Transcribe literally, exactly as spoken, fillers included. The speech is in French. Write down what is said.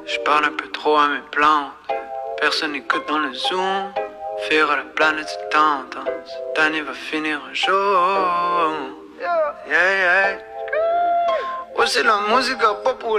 Je parle un peu trop à mes plantes. Personne n'écoute dans le zoom. Faire à la planète c'est tendance. Cette année va finir un jour. Yeah, yeah. Ouais, c'est la musique populaire.